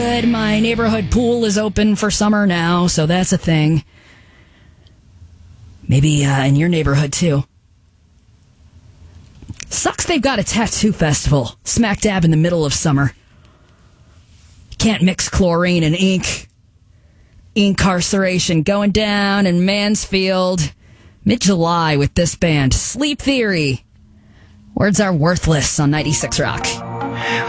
Good. My neighborhood pool is open for summer now, so that's a thing. Maybe in your neighborhood, too. Sucks they've got a tattoo festival smack dab in the middle of summer. Can't mix chlorine and ink. Incarceration going down in Mansfield. Mid-July with this band, Sleep Theory. Words are worthless on 96 Rock.